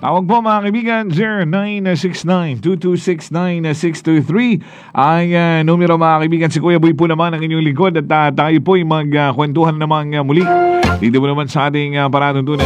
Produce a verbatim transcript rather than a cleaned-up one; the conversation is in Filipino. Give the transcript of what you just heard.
Tawag po mga kaibigan, zero nine six nine, two two six nine six two three ay uh, numero mga kaibigan. Si Kuya Boy po naman ang inyong lingkod at uh, tayo po ay magkwentuhan uh, namang uh, muli dito po naman sa ating uh, paranuntunan